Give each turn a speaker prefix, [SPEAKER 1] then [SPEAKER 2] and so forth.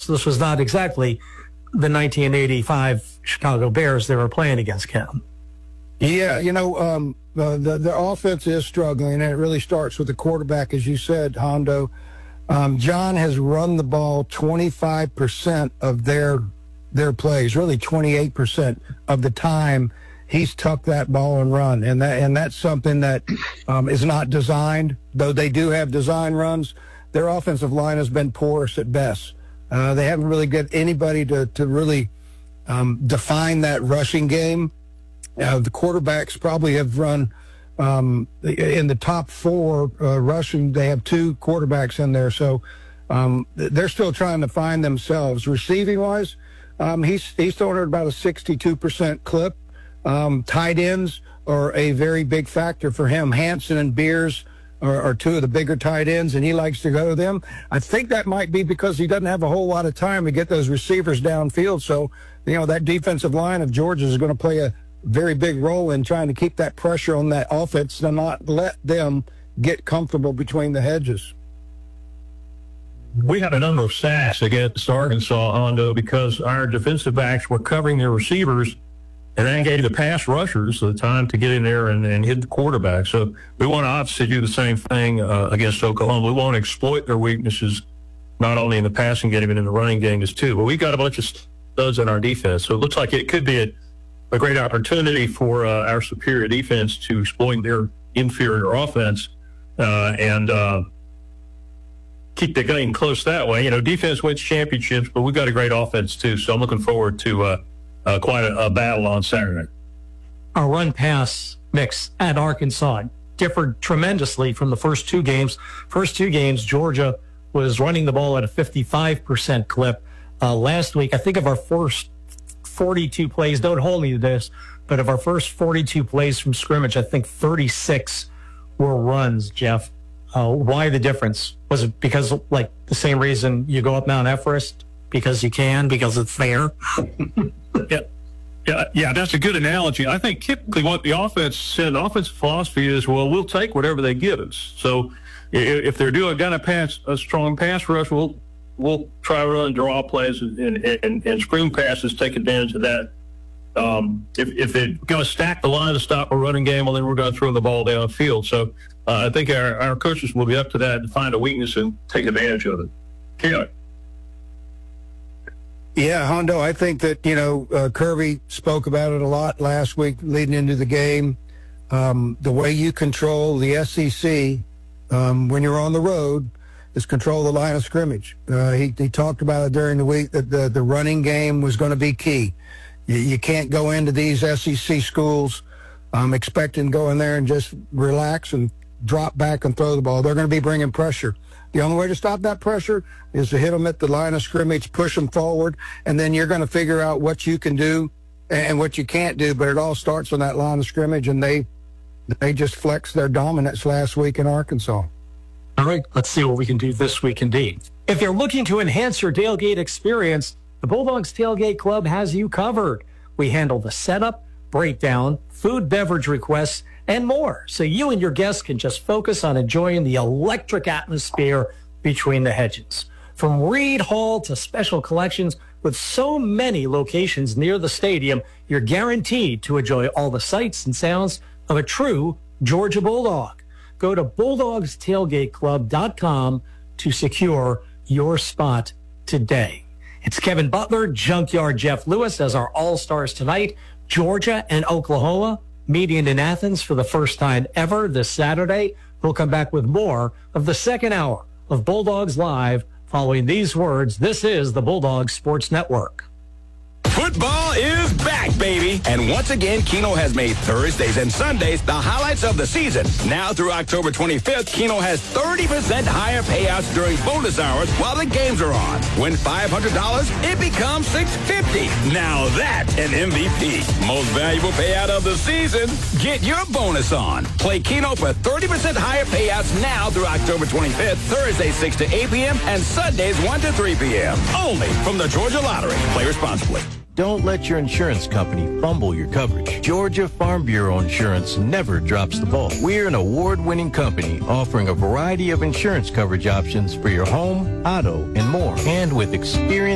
[SPEAKER 1] This was not exactly the 1985 Chicago Bears they were playing against, Ken.
[SPEAKER 2] Yeah, the offense is struggling, and it really starts with the quarterback, as you said, Hondo. John has run the ball 25% of their plays, really 28% of the time. He's tucked that ball and run, and that's something that is not designed. Though they do have design runs, their offensive line has been porous at best. They haven't really got anybody to really define that rushing game. The quarterbacks probably have run in the top 4 rushing. They have 2 quarterbacks in there, so they're still trying to find themselves. Receiving-wise, he's throwing at about a 62% clip. Tight ends are a very big factor for him. Hanson and Beers are 2 of the bigger tight ends, and he likes to go to them. I think that might be because he doesn't have a whole lot of time to get those receivers downfield. So, that defensive line of Georgia is going to play a very big role in trying to keep that pressure on that offense and not let them get comfortable between the hedges.
[SPEAKER 3] We had a number of sacks against Arkansas, Hondo, because our defensive backs were covering their receivers and then gave the pass rushers the time to get in there and hit the quarterback. So we want to obviously do the same thing against Oklahoma. We want to exploit their weaknesses, not only in the passing game, but in the running game as too. But we got a bunch of studs in our defense. So it looks like it could be a great opportunity for our superior defense to exploit their inferior offense and keep the game close that way. Defense wins championships, but we've got a great offense too. So I'm looking forward to quite a battle on Saturday.
[SPEAKER 1] Our run-pass mix at Arkansas differed tremendously from the first 2 games. First 2 games, Georgia was running the ball at a 55% clip. Last week, I think of our first 42 plays, don't hold me to this, but of our first 42 plays from scrimmage, I think 36 were runs, Jeff. Why the difference? Was it because, like, the same reason you go up Mount Everest? Because you can, because it's there?
[SPEAKER 3] Yeah, that's a good analogy. I think typically what the offensive philosophy is, well, we'll take whatever they give us. So if they're going to a strong pass rush, we'll try to run draw plays and screen passes, take advantage of that. If they're going to stack the line to stop a running game, well, then we're going to throw the ball downfield. So I think our coaches will be up to that and find a weakness and take advantage of it. Keelan.
[SPEAKER 2] Yeah, Hondo, I think that, Kirby spoke about it a lot last week leading into the game. The way you control the SEC when you're on the road is control the line of scrimmage. He talked about it during the week that the running game was going to be key. You can't go into these SEC schools expecting to go in there and just relax and drop back and throw the ball. They're going to be bringing pressure. The only way to stop that pressure is to hit them at the line of scrimmage, push them forward, and then you're going to figure out what you can do and what you can't do. But it all starts on that line of scrimmage, and they just flexed their dominance last week in Arkansas.
[SPEAKER 1] All right, let's see what we can do this week indeed. If you're looking to enhance your tailgate experience, the Bulldogs Tailgate Club has you covered. We handle the setup, breakdown, food, beverage requests, and more, so you and your guests can just focus on enjoying the electric atmosphere between the hedges. From Reed Hall to special collections, with so many locations near the stadium, you're guaranteed to enjoy all the sights and sounds of a true Georgia Bulldog. Go to BulldogstailgateClub.com to secure your spot today. It's Kevin Butler, Junkyard Jeff Lewis as our All-Stars tonight. Georgia and Oklahoma meeting in Athens for the first time ever this Saturday. We'll come back with more of the second hour of Bulldogs Live following these words. This is the Bulldogs Sports Network.
[SPEAKER 4] Football is back, baby. And once again, Keno has made Thursdays and Sundays the highlights of the season. Now through October 25th, Keno has 30% higher payouts during bonus hours while the games are on. Win $500, it becomes $650. Now that's an MVP. Most valuable payout of the season. Get your bonus on. Play Keno for 30% higher payouts now through October 25th, Thursdays 6 to 8 p.m. and Sundays 1 to 3 p.m. Only from the Georgia Lottery. Play responsibly.
[SPEAKER 5] Don't let your insurance company fumble your coverage. Georgia Farm Bureau Insurance never drops the ball. We're an award-winning company offering a variety of insurance coverage options for your home, auto, and more. And with experience